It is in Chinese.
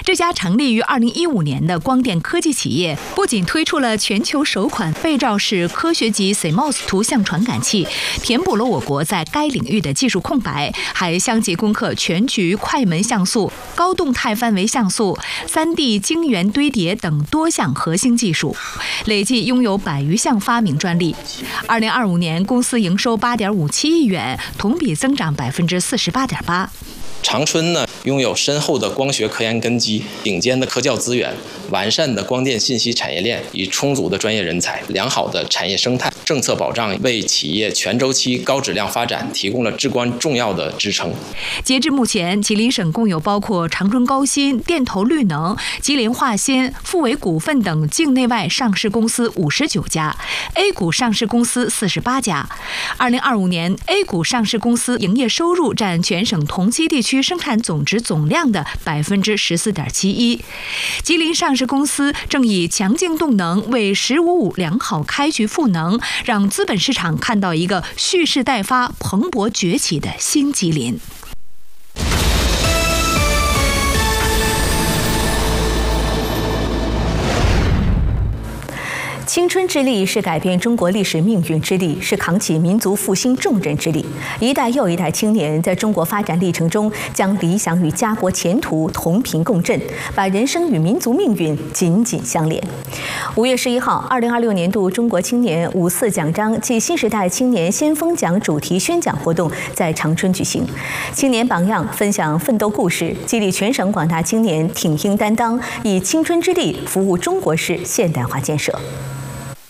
这家成立于2015年的光电科技企业，不仅推出了全球首款背照式科学级 CMOS 图像传感器，填补了我国在该领域的技术空白，还相继攻克全局快门像素、高动态范围像素、3D 晶圆堆叠等多项核心技术，累计拥有100余项发明专利。2025年，公司营收8.57亿元，同比增长48.8%。 长春呢，拥有深厚的光学科研根基、顶尖的科教资源、完善的光电信息产业链与充足的专业人才、良好的产业生态、政策保障，为企业全周期高质量发展提供了至关重要的支撑。 截至目前，吉林省共有包括长春高新、电投绿能、吉林化纤、富维股份等境内外上市公司59家 ，A 股上市公司48家。2025年 ，A 股上市公司营业收入占全省同期地区生产总值总量的14.71%。吉林上市公司正以强劲动能为“15+5”良好开局赋能，让资本市场看到一个蓄势待发、蓬勃崛起的新吉林。 青春之力是改变中国历史命运之力，是扛起民族复兴重任之力。一代又一代青年在中国发展历程中，将理想与家国前途同频共振，把人生与民族命运紧紧相连。5月11号，2026年度中国青年5·4奖章暨新时代青年先锋奖主题宣讲活动在长春举行。青年榜样分享奋斗故事，激励全省广大青年挺膺担当，以青春之力服务中国式现代化建设。